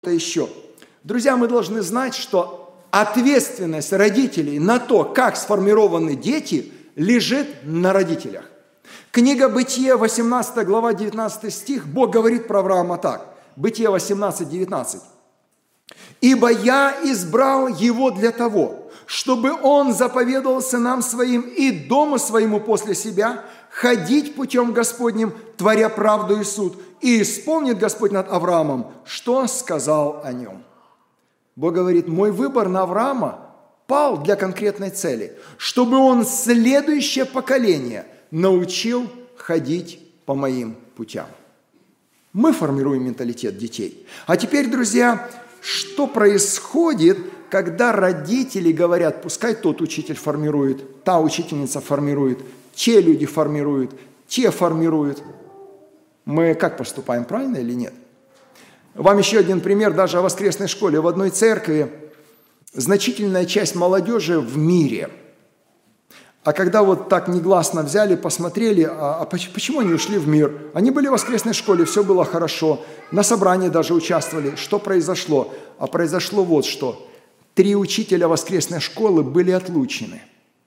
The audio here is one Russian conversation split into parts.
еще. Друзья, мы должны знать, что ответственность родителей на то, как сформированы дети, лежит на родителях. Книга Бытие, 18 глава, 19 стих, Бог говорит про Авраама так. Бытие 18, 19. «Ибо я избрал его для того, чтобы он заповедовал сынам своим и дому своему после себя ходить путем Господним, творя правду и суд, и исполнит Господь над Авраамом, что сказал о нем». Бог говорит, мой выбор на Авраама пал для конкретной цели, чтобы он следующее поколение научил ходить по моим путям. Мы формируем менталитет детей. А теперь, друзья, что происходит, когда родители говорят, пускай тот учитель формирует, та учительница формирует, те люди формируют, те формируют. Мы как поступаем, правильно или нет? Вам еще один пример даже о воскресной школе. В одной церкви значительная часть молодежи в мире. А когда вот так негласно взяли, посмотрели, почему они ушли в мир? Они были в воскресной школе, все было хорошо, на собрании даже участвовали. Что произошло? А произошло вот что. 3 учителя воскресной школы были отлучены.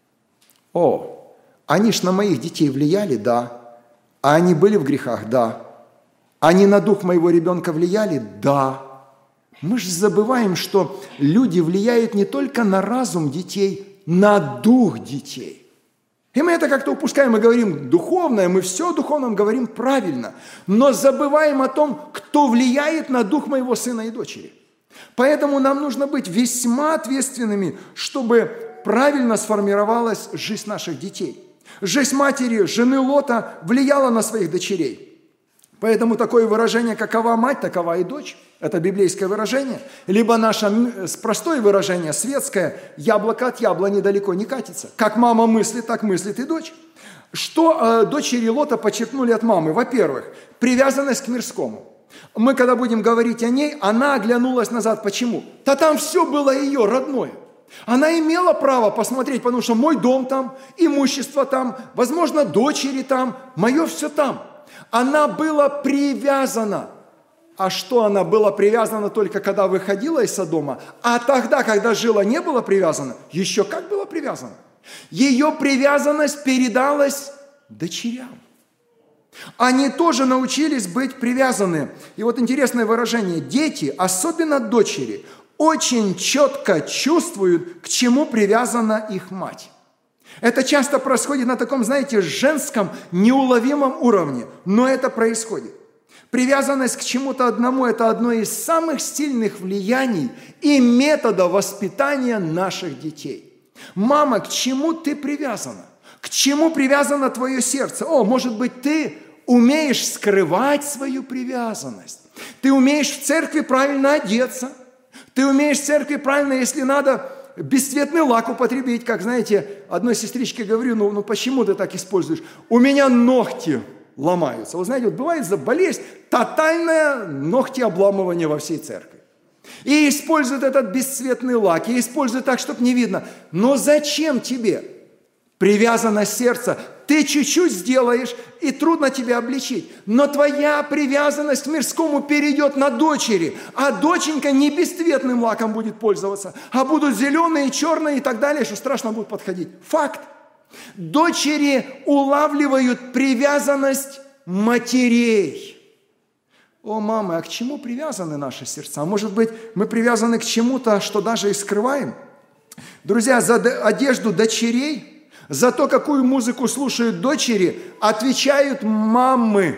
Они ж на моих детей влияли? Да. А они были в грехах? Да. Они на дух моего ребенка влияли? Да. Мы же забываем, что люди влияют не только на разум детей, на дух детей. И мы это как-то упускаем, мы говорим духовное, мы все о духовном говорим правильно, но забываем о том, кто влияет на дух моего сына и дочери. Поэтому нам нужно быть весьма ответственными, чтобы правильно сформировалась жизнь наших детей. Жизнь матери, жены Лота влияла на своих дочерей. Поэтому такое выражение, какова мать, такова и дочь. Это библейское выражение. Либо наше простое выражение, светское, яблоко от яблони далеко не катится. Как мама мыслит, так мыслит и дочь. Что дочери Лота почерпнули от мамы? Во-первых, привязанность к мирскому. Мы, когда будем говорить о ней, она оглянулась назад. Почему? Да там все было ее родное. Она имела право посмотреть, потому что мой дом там, имущество там, возможно, дочери там, мое все там. Она была привязана. А что она была привязана только когда выходила из Содома? А тогда, когда жила, не была привязана? Еще как была привязана? Ее привязанность передалась дочерям. Они тоже научились быть привязаны. И вот интересное выражение. Дети, особенно дочери, очень четко чувствуют, к чему привязана их мать. Это часто происходит на таком, знаете, женском, неуловимом уровне, но это происходит. Привязанность к чему-то одному – это одно из самых сильных влияний и методов воспитания наших детей. Мама, к чему ты привязана? К чему привязано твое сердце? Может быть, ты умеешь скрывать свою привязанность. Ты умеешь в церкви правильно одеться. Ты умеешь в церкви правильно, если надо, бесцветный лак употребить, как, знаете, одной сестричке говорю, почему ты так используешь? У меня ногти ломаются. Вы знаете, вот бывает болезнь, тотальное ногтеобламывание во всей церкви. И используют этот бесцветный лак, и используют так, чтобы не видно. Но зачем тебе привязанность сердца? Ты чуть-чуть сделаешь, и трудно тебя обличить. Но твоя привязанность к мирскому перейдет на дочери. А доченька не бесцветным лаком будет пользоваться, а будут зеленые, черные и так далее, что страшно будет подходить. Факт. Дочери улавливают привязанность матерей. Мамы, а к чему привязаны наши сердца? Может быть, мы привязаны к чему-то, что даже и скрываем? Друзья, за одежду дочерей, за то, какую музыку слушают дочери, отвечают мамы.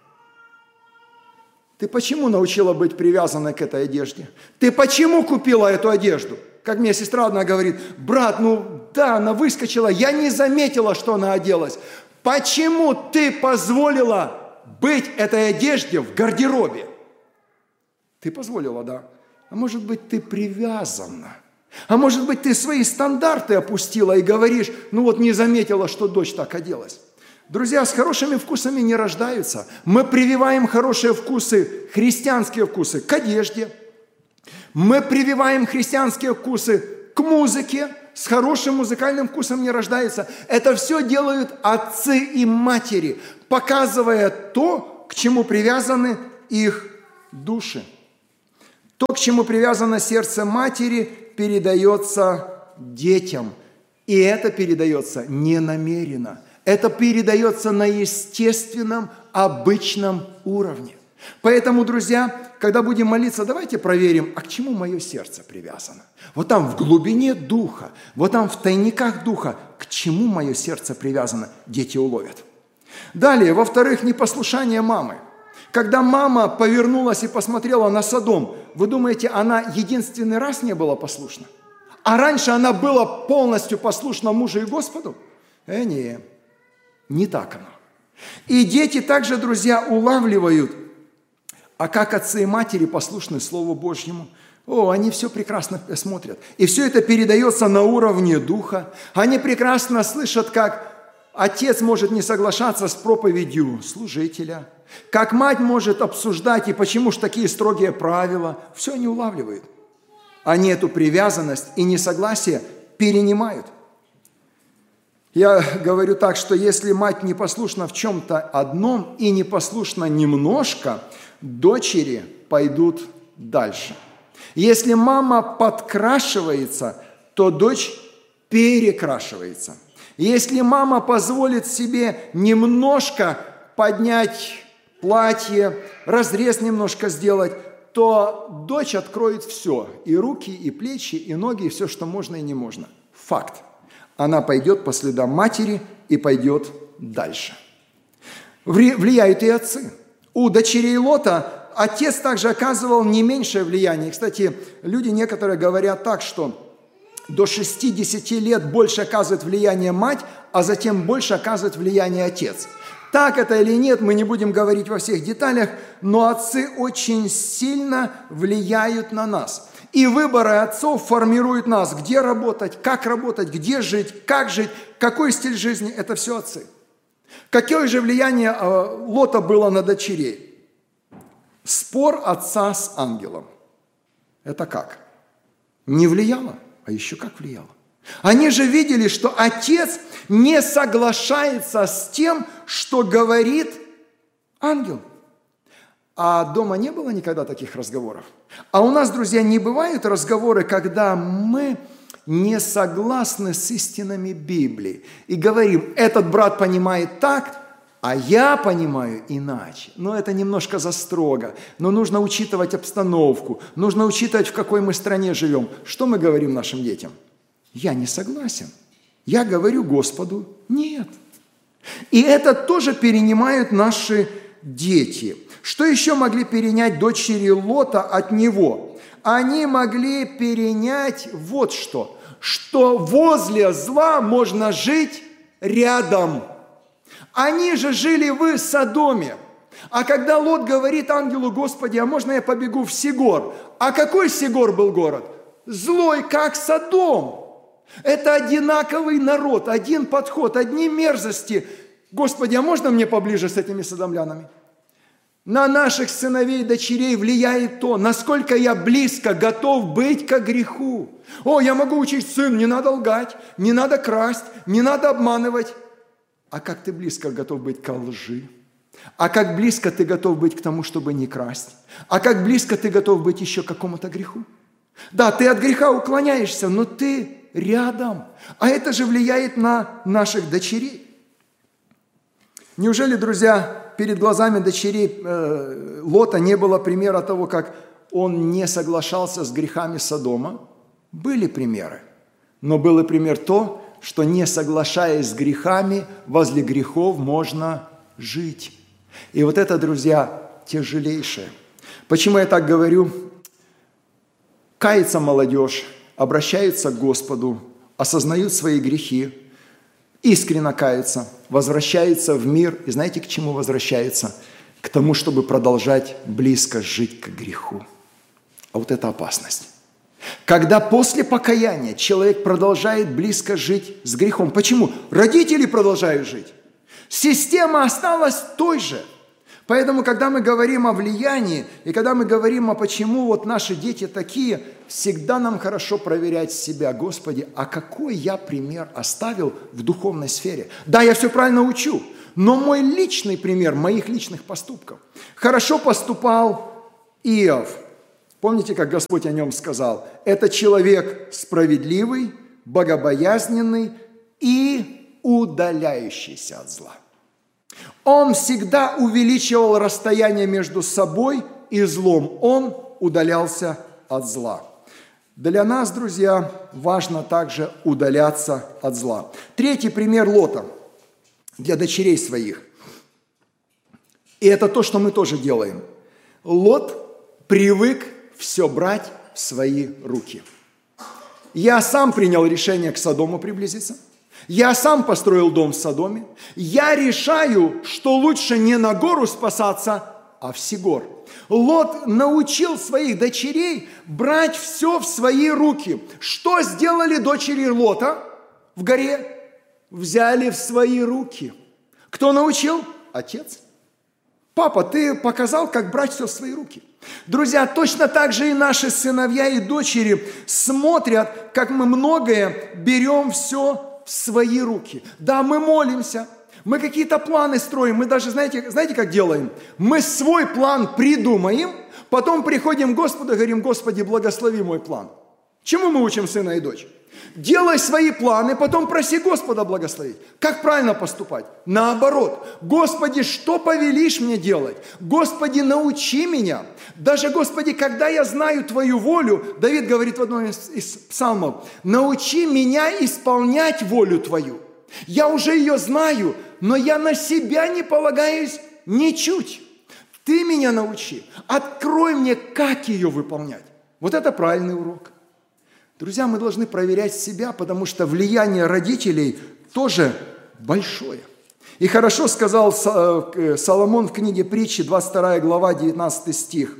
Ты почему научила быть привязанной к этой одежде? Ты почему купила эту одежду? Как мне сестра одна говорит, брат, она выскочила, я не заметила, что она оделась. Почему ты позволила быть этой одежде в гардеробе? Ты позволила, да. А может быть, ты привязана? А может быть, ты свои стандарты опустила и говоришь, не заметила, что дочь так оделась. Друзья, с хорошими вкусами не рождаются. Мы прививаем хорошие вкусы, христианские вкусы к одежде. Мы прививаем христианские вкусы к музыке. С хорошим музыкальным вкусом не рождаются. Это все делают отцы и матери, показывая то, к чему привязаны их души. То, к чему привязано сердце матери, передается детям. И это передается не намеренно. Это передается на естественном, обычном уровне. Поэтому, друзья, когда будем молиться, давайте проверим, а к чему мое сердце привязано. Вот там в глубине духа, вот там в тайниках духа, к чему мое сердце привязано, дети уловят. Далее, во-вторых, непослушание мамы. Когда мама повернулась и посмотрела на Содом, вы думаете, она единственный раз не была послушна? А раньше она была полностью послушна мужу и Господу? Не так оно. И дети также, друзья, улавливают, а как отцы и матери послушны Слову Божьему. Они все прекрасно смотрят. И все это передается на уровне духа. Они прекрасно слышат, как отец может не соглашаться с проповедью служителя, как мать может обсуждать, и почему же такие строгие правила. Все они улавливают. Они эту привязанность и несогласие перенимают. Я говорю так, что если мать непослушна в чем-то одном и непослушна немножко, дочери пойдут дальше. Если мама подкрашивается, то дочь перекрашивается. Если мама позволит себе немножко поднять платье, разрез немножко сделать, то дочь откроет все. И руки, и плечи, и ноги, и все, что можно и не можно. Факт. Она пойдет по следам матери и пойдет дальше. Влияют и отцы. У дочерей Лота отец также оказывал не меньшее влияние. Кстати, люди некоторые говорят так, что до 60 лет больше оказывает влияние мать, а затем больше оказывает влияние отец. Так это или нет, мы не будем говорить во всех деталях, но отцы очень сильно влияют на нас. И выборы отцов формируют нас, где работать, где жить, как жить, какой стиль жизни – это все отцы. Какое же влияние Лота было на дочерей? Спор отца с ангелом. Это как? Не влияло, а еще как влияло. Они же видели, что отец не соглашается с тем, что говорит ангел. А дома не было никогда таких разговоров. А у нас, друзья, не бывают разговоры, когда мы не согласны с истинами Библии и говорим, этот брат понимает так, а я понимаю иначе. Но это немножко застрого. Но нужно учитывать обстановку, нужно учитывать, в какой мы стране живем. Что мы говорим нашим детям? Я не согласен. Я говорю Господу нет. И это тоже перенимают наши дети. Что еще могли перенять дочери Лота от него? Они могли перенять вот что возле зла можно жить рядом. Они же жили в Содоме. А когда Лот говорит ангелу: Господи, а можно я побегу в Сигор? А какой Сигор был город? Злой, как Содом. Это одинаковый народ, один подход, одни мерзости. Господи, а можно мне поближе с этими содомлянами? На наших сыновей и дочерей влияет то, насколько я близко готов быть к греху. Я могу учить: сын, не надо лгать, не надо красть, не надо обманывать. А как ты близко готов быть к лжи? А как близко ты готов быть к тому, чтобы не красть? А как близко ты готов быть еще к какому-то греху? Да, ты от греха уклоняешься, но ты рядом. А это же влияет на наших дочерей. Неужели, друзья, перед глазами дочерей Лота не было примера того, как он не соглашался с грехами Содома? Были примеры. Но был и пример то, что не соглашаясь с грехами, возле грехов можно жить. И вот это, друзья, тяжелейшее. Почему я так говорю? Кается молодежь, обращаются к Господу, осознают свои грехи, искренне каются, возвращаются в мир. И знаете, к чему возвращаются? К тому, чтобы продолжать близко жить к греху. А вот это опасность. Когда после покаяния человек продолжает близко жить с грехом. Почему? Родители продолжают жить. Система осталась той же. Поэтому, когда мы говорим о влиянии, и когда мы говорим о почему вот наши дети такие, всегда нам хорошо проверять себя. Господи, а какой я пример оставил в духовной сфере? Да, я все правильно учу, но мой личный пример моих личных поступков. Хорошо поступал Иов. Помните, как Господь о нем сказал? Это человек справедливый, богобоязненный и удаляющийся от зла. Он всегда увеличивал расстояние между собой и злом. Он удалялся от зла. Для нас, друзья, важно также удаляться от зла. Третий пример Лота для дочерей своих. И это то, что мы тоже делаем. Лот привык все брать в свои руки. Я сам принял решение к Содому приблизиться. Я сам построил дом в Содоме. Я решаю, что лучше не на гору спасаться, а в Сигор. Лот научил своих дочерей брать все в свои руки. Что сделали дочери Лота в горе? Взяли в свои руки. Кто научил? Отец. Папа, ты показал, как брать все в свои руки. Друзья, точно так же и наши сыновья и дочери смотрят, как мы многое берем все в свои руки. Да, мы молимся, мы какие-то планы строим, мы даже, знаете, как делаем? Мы свой план придумаем, потом приходим к Господу и говорим: Господи, благослови мой план. Чему мы учим сына и дочь? Делай свои планы, потом проси Господа благословить. Как правильно поступать? Наоборот. Господи, что повелишь мне делать? Господи, научи меня. Даже, Господи, когда я знаю Твою волю, Давид говорит в одном из псалмов: научи меня исполнять волю Твою. Я уже ее знаю, но я на себя не полагаюсь ничуть. Ты меня научи. Открой мне, как ее выполнять. Вот это правильный урок. Друзья, мы должны проверять себя, потому что влияние родителей тоже большое. И хорошо сказал Соломон в книге Притчи, 22 глава, 19 стих.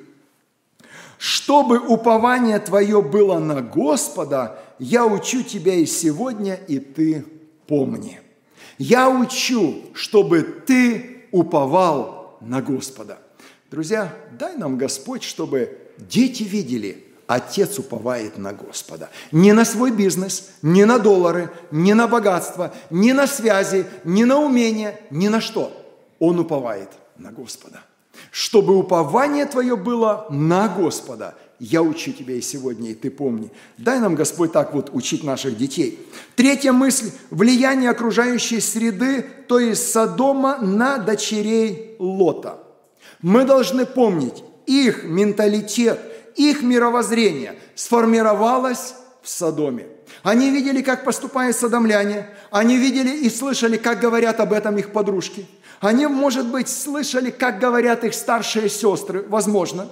«Чтобы упование твое было на Господа, я учу тебя и сегодня, и ты помни». Я учу, чтобы ты уповал на Господа. Друзья, дай нам Господь, чтобы дети видели: отец уповает на Господа. Не на свой бизнес, не на доллары, не на богатство, не на связи, не на умения, ни на что. Он уповает на Господа. Чтобы упование твое было на Господа. Я учу тебя и сегодня, и ты помни. Дай нам, Господь, так вот учить наших детей. Третья мысль – влияние окружающей среды, то есть Содома, на дочерей Лота. Мы должны помнить, их менталитет, их мировоззрение сформировалось в Содоме. Они видели, как поступают содомляне. Они видели и слышали, как говорят об этом их подружки. Они, может быть, слышали, как говорят их старшие сестры, возможно.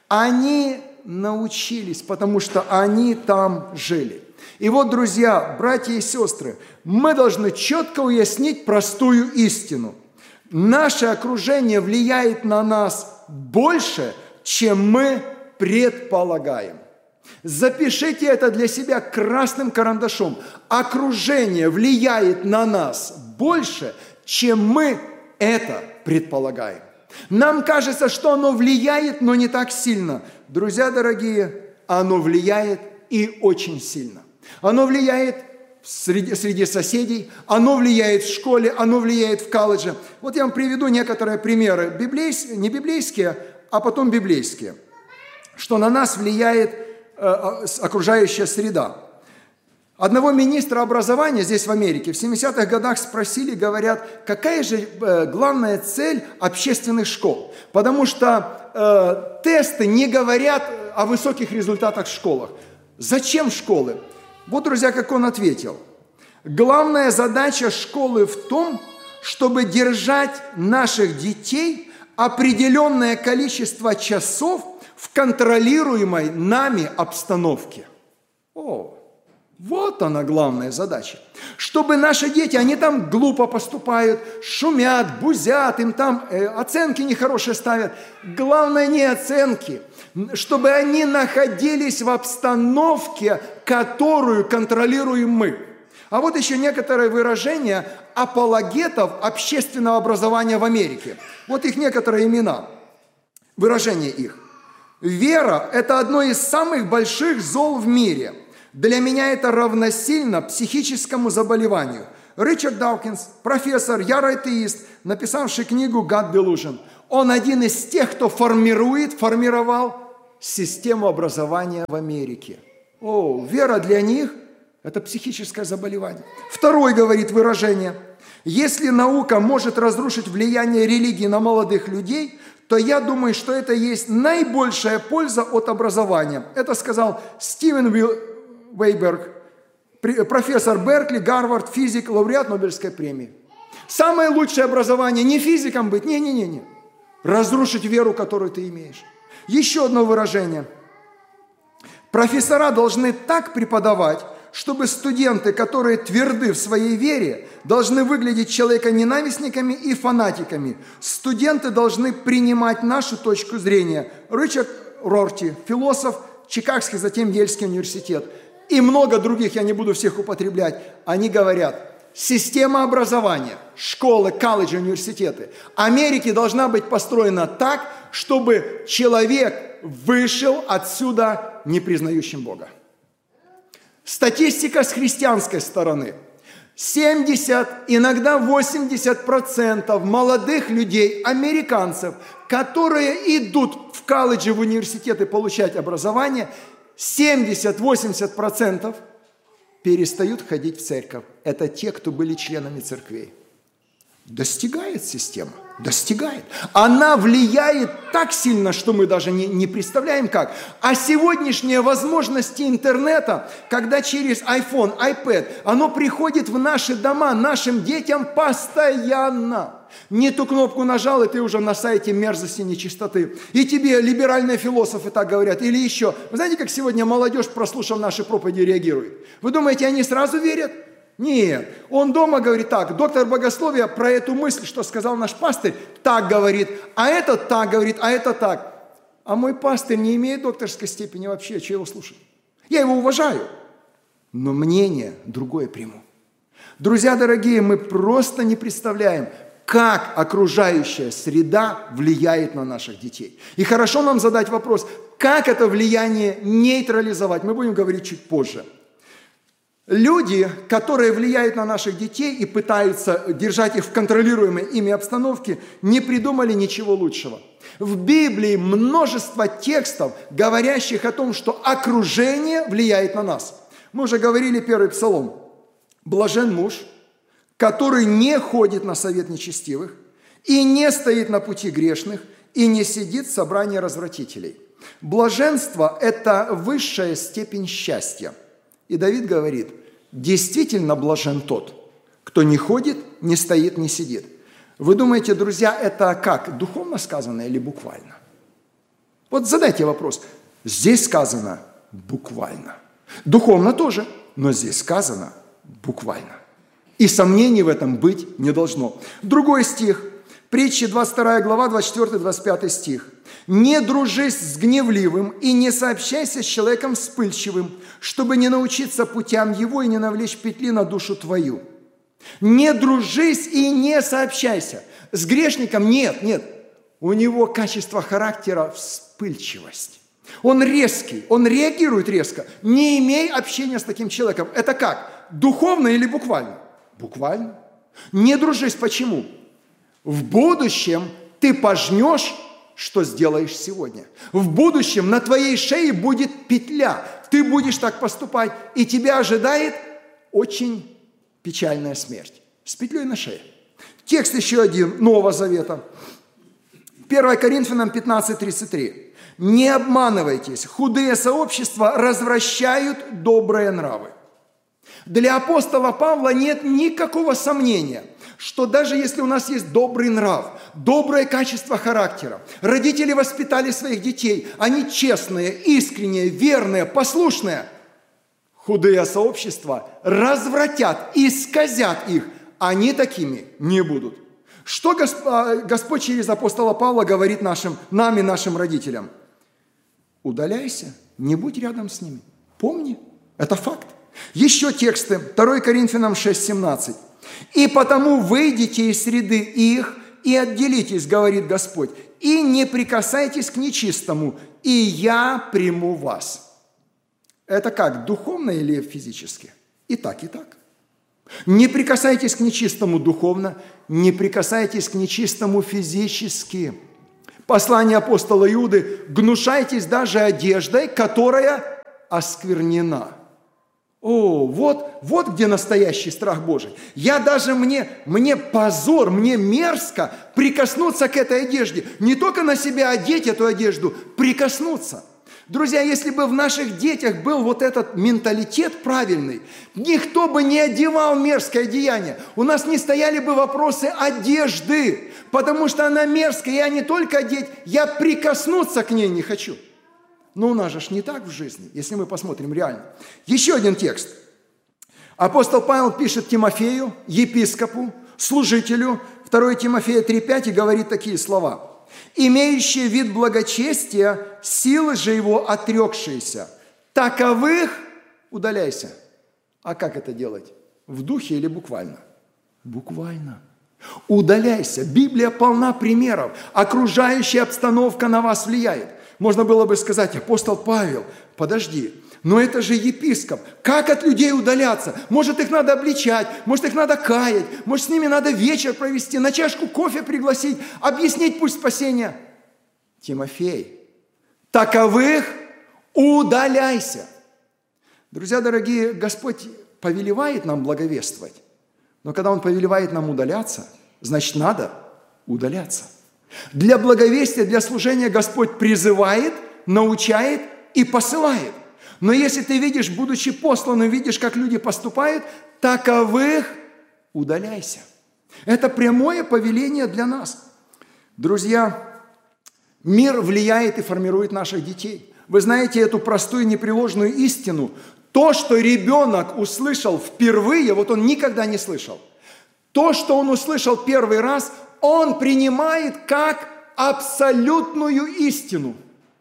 Они научились, потому что они там жили. И вот, друзья, братья и сестры, мы должны четко уяснить простую истину. Наше окружение влияет на нас больше, чем мы предполагаем. Запишите это для себя красным карандашом. Окружение влияет на нас больше, чем мы это предполагаем. Нам кажется, что оно влияет, но не так сильно. Друзья дорогие, оно влияет и очень сильно. Оно влияет среди соседей, оно влияет в школе, оно влияет в колледже. Вот я вам приведу некоторые примеры, не библейские, а потом библейские, что на нас влияет окружающая среда. Одного министра образования здесь в Америке в 70-х годах спросили, говорят, какая же главная цель общественных школ? Потому что тесты не говорят о высоких результатах в школах. Зачем школы? Вот, друзья, как он ответил. Главная задача школы в том, чтобы держать наших детей определенное количество часов в контролируемой нами обстановке. О, вот она главная задача. Чтобы наши дети, они там глупо поступают, шумят, бузят, им там оценки нехорошие ставят. Главное не оценки, чтобы они находились в обстановке, которую контролируем мы. А вот еще некоторые выражения апологетов общественного образования в Америке. Вот их некоторые имена, выражения их. Вера – это одно из самых больших зол в мире. Для меня это равносильно психическому заболеванию. Ричард Дawkins, профессор, ярый атеист, написавший книгу «God Delusion». Он один из тех, кто формировал систему образования в Америке. О, вера для них – это психическое заболевание. Второе, говорит выражение, если наука может разрушить влияние религии на молодых людей, то я думаю, что это есть наибольшая польза от образования. Это сказал Стивен Вейберг, профессор Беркли, Гарвард, физик, лауреат Нобелевской премии. Самое лучшее образование не физиком быть, не. Разрушить веру, которую ты имеешь. Еще одно выражение. Профессора должны так преподавать, чтобы студенты, которые тверды в своей вере, должны выглядеть человеконенавистниками и фанатиками. Студенты должны принимать нашу точку зрения. Ричард Рорти, философ, Чикагский, затем Ельский университет. И много других, я не буду всех употреблять. Они говорят, система образования, школы, колледжи, университеты Америки должна быть построена так, чтобы человек вышел отсюда не признающим Бога. Статистика с христианской стороны. 70, иногда 80% молодых людей, американцев, которые идут в колледжи, в университеты получать образование, 70-80% перестают ходить в церковь. Это те, кто были членами церквей. Достигает система, достигает. Она влияет так сильно, что мы даже не представляем как. А сегодняшние возможности интернета, когда через iPhone, iPad, оно приходит в наши дома, нашим детям постоянно. Не ту кнопку нажал, и ты уже на сайте мерзости, нечистоты. И тебе либеральные философы так говорят. Или еще. Вы знаете, как сегодня молодежь, прослушав наши проповеди, реагирует? Вы думаете, они сразу верят? Нет. Он дома говорит так, доктор богословия про эту мысль, что сказал наш пастырь, так говорит, а этот так говорит, а это так. А мой пастырь не имеет докторской степени вообще, что его слушать? Я его уважаю, но мнение другое приму. Друзья дорогие, мы просто не представляем, как окружающая среда влияет на наших детей. И хорошо нам задать вопрос, как это влияние нейтрализовать. Мы будем говорить чуть позже. Люди, которые влияют на наших детей и пытаются держать их в контролируемой ими обстановке, не придумали ничего лучшего. В Библии множество текстов, говорящих о том, что окружение влияет на нас. Мы уже говорили первый псалом. «Блажен муж, который не ходит на совет нечестивых, и не стоит на пути грешных, и не сидит в собрании развратителей». Блаженство – это высшая степень счастья. И Давид говорит, действительно блажен тот, кто не ходит, не стоит, не сидит. Вы думаете, друзья, это как, духовно сказано или буквально? Вот задайте вопрос. Здесь сказано буквально. Духовно тоже, но здесь сказано буквально. И сомнений в этом быть не должно. Другой стих, Притчи 22 глава, 24-25 стих. «Не дружись с гневливым и не сообщайся с человеком вспыльчивым, чтобы не научиться путям его и не навлечь петли на душу твою». Не дружись и не сообщайся. С грешником нет. У него качество характера вспыльчивость. Он резкий, он реагирует резко. Не имей общения с таким человеком. Это как? Духовно или буквально? Буквально. Не дружись. Почему? В будущем ты пожнешь, что сделаешь сегодня. В будущем на твоей шее будет петля. Ты будешь так поступать, и тебя ожидает очень печальная смерть. С петлей на шее. Текст еще один, Нового Завета. 1 Коринфянам 15:33. «Не обманывайтесь, худые сообщества развращают добрые нравы». Для апостола Павла нет никакого сомнения, что даже если у нас есть добрый нрав, доброе качество характера, родители воспитали своих детей, они честные, искренние, верные, послушные, худые сообщества развратят, исказят их, они такими не будут. Что Господь через апостола Павла говорит нашим родителям? Удаляйся, не будь рядом с ними. Помни, это факт. Еще тексты, 2 Коринфянам 6:17. «И потому выйдите из среды их и отделитесь, говорит Господь, и не прикасайтесь к нечистому, и я приму вас». Это как, духовно или физически? И так, и так. Не прикасайтесь к нечистому духовно, не прикасайтесь к нечистому физически. Послание апостола Иуды: гнушайтесь даже одеждой, которая осквернена. О, вот где настоящий страх Божий. Мне позор, мне мерзко прикоснуться к этой одежде. Не только на себя одеть эту одежду, прикоснуться. Друзья, если бы в наших детях был вот этот менталитет правильный, никто бы не одевал мерзкое одеяние. У нас не стояли бы вопросы одежды, потому что она мерзкая. Я не только одеть, я прикоснуться к ней не хочу. Но у нас же не так в жизни, если мы посмотрим реально. Еще один текст. Апостол Павел пишет Тимофею, епископу, служителю, 2 Тимофея 3,5, и говорит такие слова. «Имеющие вид благочестия, силы же его отрекшиеся, таковых удаляйся». А как это делать? В духе или буквально? Буквально. Удаляйся. Библия полна примеров. Окружающая обстановка на вас влияет. Можно было бы сказать: апостол Павел, подожди, но это же епископ. Как от людей удаляться? Может, их надо обличать, может, их надо каять, может, с ними надо вечер провести, на чашку кофе пригласить, объяснить путь спасения. Тимофей, таковых удаляйся. Друзья дорогие, Господь повелевает нам благовествовать, но когда Он повелевает нам удаляться, значит, надо удаляться. Для благовестия, для служения Господь призывает, научает и посылает. Но если ты видишь, будучи посланным, видишь, как люди поступают, таковых удаляйся. Это прямое повеление для нас. Друзья, мир влияет и формирует наших детей. Вы знаете эту простую непреложную истину. То, что ребенок услышал впервые, вот он никогда не слышал. То, что он услышал первый раз, он принимает как абсолютную истину.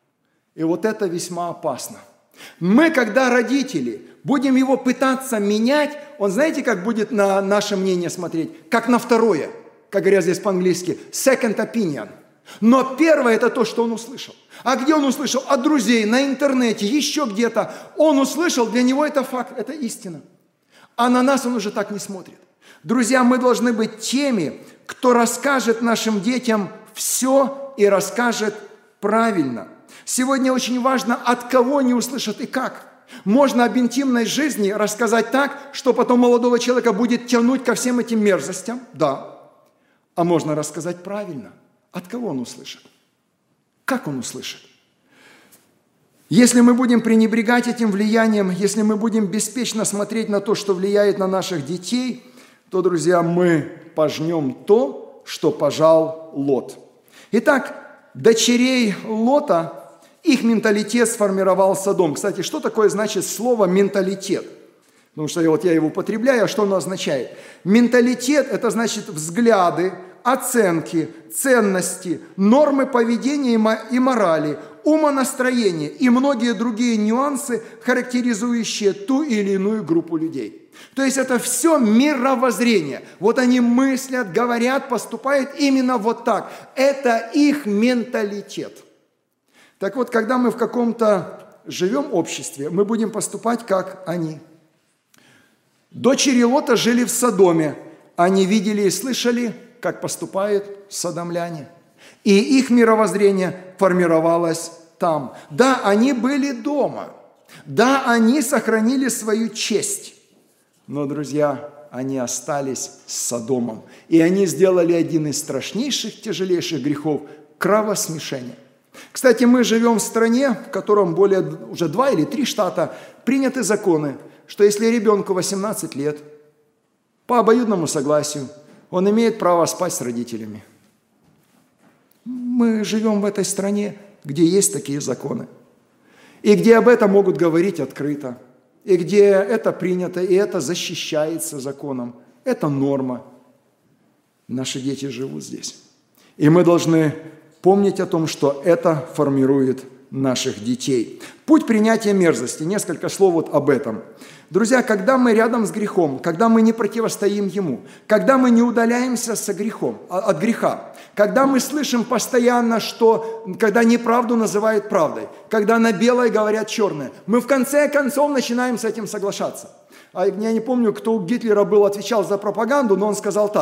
И вот это весьма опасно. Мы, когда родители, будем его пытаться менять, он, знаете, как будет на наше мнение смотреть? Как на второе, как говорят здесь по-английски, second opinion. Но первое – это то, что он услышал. А где он услышал? От друзей, на интернете, еще где-то. Он услышал, для него это факт, это истина. А на нас он уже так не смотрит. Друзья, мы должны быть теми, кто расскажет нашим детям все и расскажет правильно. Сегодня очень важно, от кого они услышат и как. Можно об интимной жизни рассказать так, что потом молодого человека будет тянуть ко всем этим мерзостям. Да. А можно рассказать правильно. От кого он услышит? Как он услышит? Если мы будем пренебрегать этим влиянием, если мы будем беспечно смотреть на то, что влияет на наших детей, то, друзья, мы пожнем то, что пожал Лот. Итак, дочерей Лота, их менталитет сформировал Содом. Кстати, что такое значит слово «менталитет»? Потому что я его употребляю, а что оно означает? Менталитет – это значит взгляды, оценки, ценности, нормы поведения и морали, умонастроение и многие другие нюансы, характеризующие ту или иную группу людей. То есть это все мировоззрение. Вот они мыслят, говорят, поступают именно вот так. Это их менталитет. Так вот, когда мы в каком-то живем обществе, мы будем поступать, как они. Дочери Лота жили в Содоме. Они видели и слышали, как поступают содомляне. И их мировоззрение формировалось там. Да, они были дома. Да, они сохранили свою честь. Но, друзья, они остались с Содомом. И они сделали один из страшнейших, тяжелейших грехов – кровосмешение. Кстати, мы живем в стране, в котором уже 2 или 3 штата приняты законы, что если ребенку 18 лет, по обоюдному согласию, он имеет право спать с родителями. Мы живем в этой стране, где есть такие законы. И где об этом могут говорить открыто. И где это принято, и это защищается законом. Это норма. Наши дети живут здесь. И мы должны помнить о том, что это формирует наших детей. Путь принятия мерзости. Несколько слов вот об этом. Друзья, когда мы рядом с грехом, когда мы не противостоим ему, когда мы не удаляемся от греха, когда мы слышим постоянно, что когда неправду называют правдой, когда на белое говорят черное, мы в конце концов начинаем с этим соглашаться. Я не помню, кто у Гитлера отвечал за пропаганду, но он сказал так: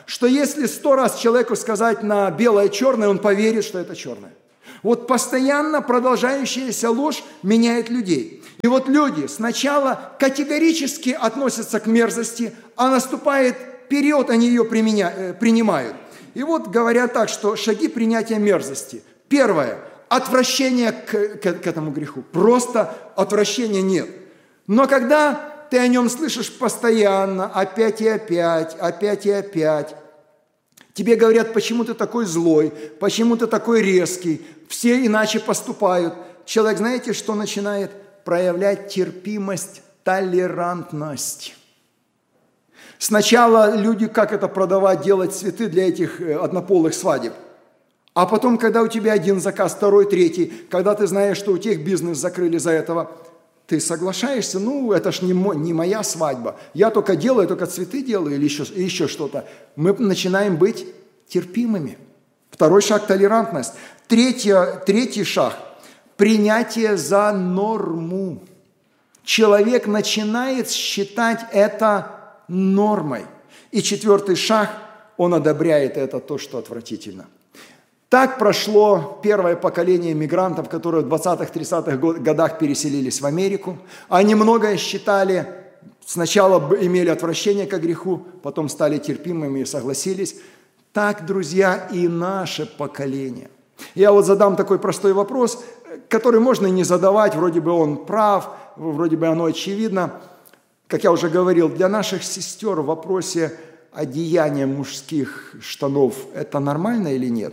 что если 100 раз человеку сказать на белое-черное, он поверит, что это черное. Вот постоянно продолжающаяся ложь меняет людей. И вот люди сначала категорически относятся к мерзости, а наступает период, они ее принимают. И вот говорят так, что шаги принятия мерзости. Первое – отвращение к этому греху. Просто отвращения нет. Но когда ты о нем слышишь постоянно, опять и опять, опять и опять, тебе говорят, почему ты такой злой, почему ты такой резкий, все иначе поступают. Человек, знаете, что начинает? Проявлять терпимость, толерантность. Сначала люди, как это продавать, делать цветы для этих однополых свадеб. А потом, когда у тебя один заказ, второй, третий, когда ты знаешь, что у тех бизнес закрыли за этого, ты соглашаешься, ну, это ж не моя свадьба. Я только цветы делаю или еще что-то. Мы начинаем быть терпимыми. Второй шаг – толерантность. Третий шаг – принятие за норму. Человек начинает считать это нормой. И четвертый шаг – он одобряет это, то, что отвратительно. Так прошло первое поколение мигрантов, которые в 20-30-х годах переселились в Америку. Они многое считали, сначала имели отвращение к греху, потом стали терпимыми и согласились. Так, друзья, и наше поколение. Я вот задам такой простой вопрос, который можно и не задавать, вроде бы он прав, вроде бы оно очевидно. Как я уже говорил, для наших сестер в вопросе одеяния мужских штанов это нормально или нет?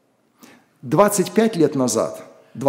25 лет назад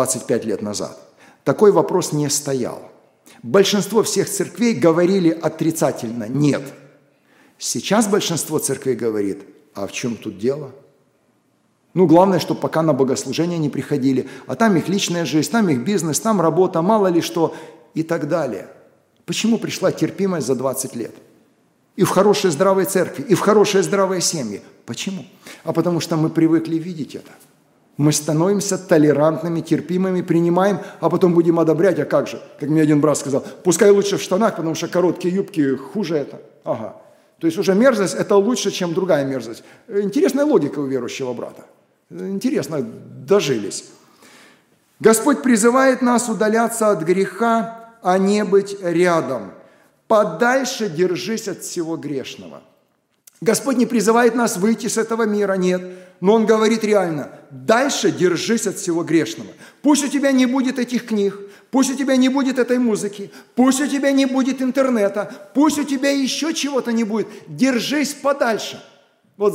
такой вопрос не стоял. Большинство всех церквей говорили отрицательно «нет». Сейчас большинство церквей говорит, а в чем тут дело? Ну, главное, чтобы пока на богослужение не приходили, а там их личная жизнь, там их бизнес, там работа, мало ли что и так далее. Почему пришла терпимость за 20 лет? И в хорошей здравой церкви, и в хорошие здравые семьи. Почему? А потому что мы привыкли видеть это. Мы становимся толерантными, терпимыми, принимаем, а потом будем одобрять. А как же? Как мне один брат сказал, пускай лучше в штанах, потому что короткие юбки хуже это. Ага. То есть уже мерзость – это лучше, чем другая мерзость. Интересная логика у верующего брата. Интересно, дожились. Господь призывает нас удаляться от греха, а не быть рядом. Подальше держись от всего грешного. Господь не призывает нас выйти с этого мира, нет. Но Он говорит реально, дальше держись от всего грешного. Пусть у тебя не будет этих книг, пусть у тебя не будет этой музыки, пусть у тебя не будет интернета, пусть у тебя еще чего-то не будет. Держись подальше. Вот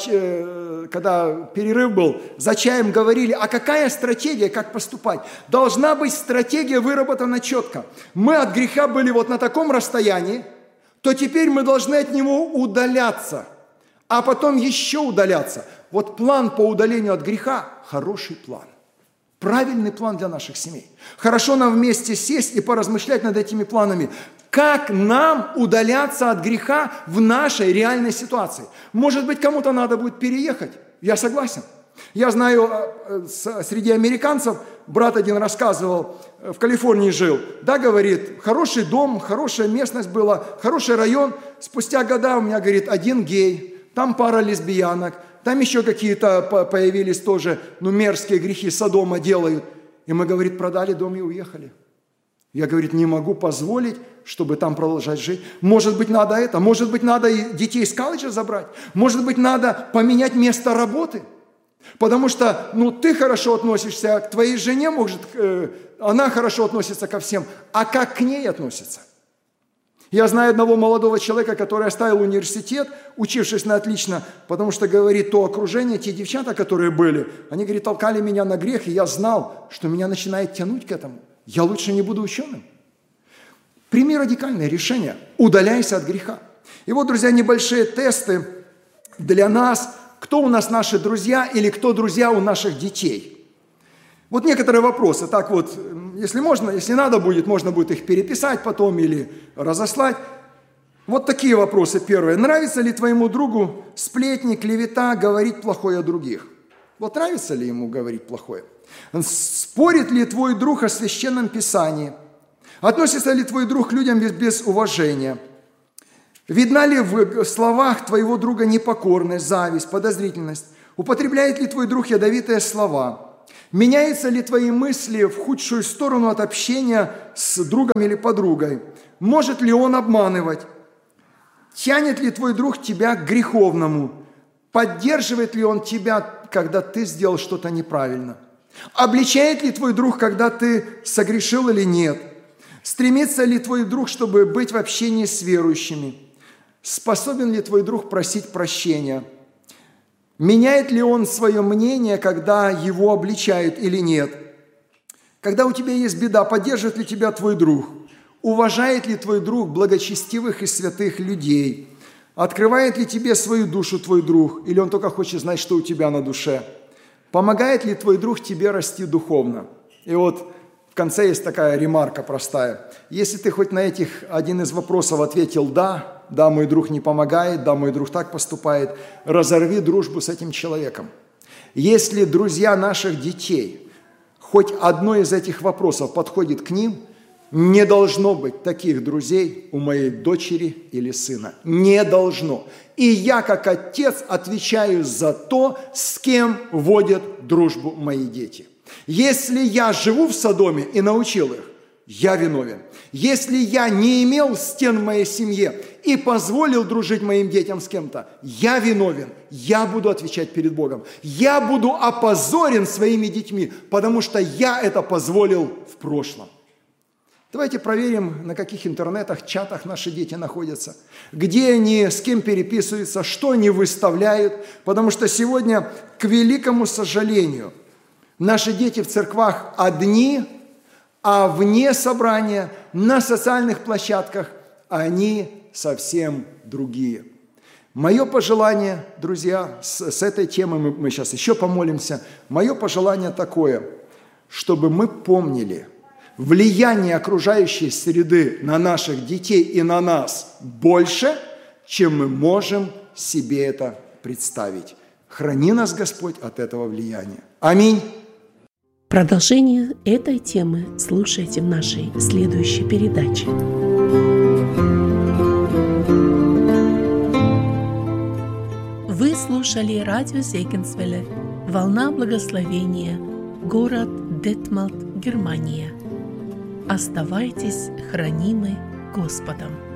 когда перерыв был, за чаем говорили, а какая стратегия, как поступать? Должна быть стратегия выработана четко. Мы от греха были вот на таком расстоянии, то теперь мы должны от него удаляться, а потом еще удаляться. Вот план по удалению от греха – хороший план. Правильный план для наших семей. Хорошо нам вместе сесть и поразмышлять над этими планами. Как нам удаляться от греха в нашей реальной ситуации? Может быть, кому-то надо будет переехать. Я согласен. Я знаю, среди американцев, брат один рассказывал, в Калифорнии жил. Да, говорит, хороший дом, хорошая местность была, хороший район. Спустя года у меня, говорит, один гей, там пара лесбиянок, там еще какие-то появились тоже, мерзкие грехи Содома делают. И мы, говорит, продали дом и уехали. Я, говорит, не могу позволить, чтобы там продолжать жить. Может быть, надо это, может быть, надо и детей из колледжа забрать, может быть, надо поменять место работы. Потому что, ты хорошо относишься к твоей жене, может, она хорошо относится ко всем, а как к ней относится? Я знаю одного молодого человека, который оставил университет, учившись на отлично, потому что, говорит, то окружение, те девчата, которые были, они, говорит, толкали меня на грех, и я знал, что меня начинает тянуть к этому. Я лучше не буду ученым. Прими радикальное решение. Удаляйся от греха. И вот, друзья, небольшие тесты для нас. Кто у нас наши друзья или кто друзья у наших детей? Вот некоторые вопросы. Так вот, если можно, если надо будет, можно будет их переписать потом или разослать. Вот такие вопросы. Первое. Нравится ли твоему другу сплетни, клевета, говорить плохое о других? Вот нравится ли ему говорить плохое? Спорит ли твой друг о священном писании? Относится ли твой друг к людям без уважения? Видна ли в словах твоего друга непокорность, зависть, подозрительность? Употребляет ли твой друг ядовитые слова? Меняются ли твои мысли в худшую сторону от общения с другом или подругой? Может ли он обманывать? Тянет ли твой друг тебя к греховному? Поддерживает ли он тебя, когда ты сделал что-то неправильно? Обличает ли твой друг, когда ты согрешил или нет? Стремится ли твой друг, чтобы быть в общении с верующими? Способен ли твой друг просить прощения? Меняет ли он свое мнение, когда его обличают или нет? Когда у тебя есть беда, поддерживает ли тебя твой друг? Уважает ли твой друг благочестивых и святых людей? Открывает ли тебе свою душу твой друг? Или он только хочет знать, что у тебя на душе? Помогает ли твой друг тебе расти духовно? И вот в конце есть такая ремарка простая. Если ты хоть на этих один из вопросов ответил «да», да, мой друг не помогает, да, мой друг так поступает, разорви дружбу с этим человеком. Если друзья наших детей, хоть одно из этих вопросов подходит к ним, не должно быть таких друзей у моей дочери или сына. Не должно. И я, как отец, отвечаю за то, с кем водят дружбу мои дети. Если я живу в Содоме и научил их, я виновен. Если я не имел стен в моей семье и позволил дружить моим детям с кем-то, я виновен. Я буду отвечать перед Богом. Я буду опозорен своими детьми, потому что я это позволил в прошлом. Давайте проверим, на каких интернетах, чатах наши дети находятся, где они, с кем переписываются, что они выставляют, потому что сегодня, к великому сожалению, наши дети в церквах одни, а вне собрания, на социальных площадках, они совсем другие. Мое пожелание, друзья, с этой темой мы сейчас еще помолимся, мое пожелание такое, чтобы мы помнили, влияние окружающей среды на наших детей и на нас больше, чем мы можем себе это представить. Храни нас, Господь, от этого влияния. Аминь. Продолжение этой темы слушайте в нашей следующей передаче. Вы слушали радио Зегенсвелле «Волна благословения», город Детмалт, Германия. Оставайтесь хранимы Господом.